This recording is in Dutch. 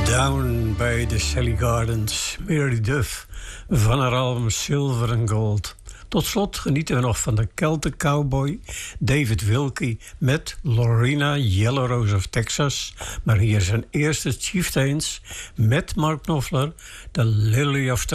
Down bij de Sally Gardens, Mary Duff van haar album Silver and Gold. Tot slot genieten we nog van de Celtic Cowboy David Wilkie met Lorena Yellow Rose of Texas. Maar hier zijn eerste Chieftains met Mark Knopfler, The Lily of the